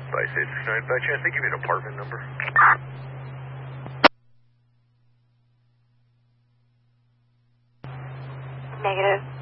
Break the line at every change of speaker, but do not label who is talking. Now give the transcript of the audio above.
by 669. By chance, they give you an apartment number?
Negative.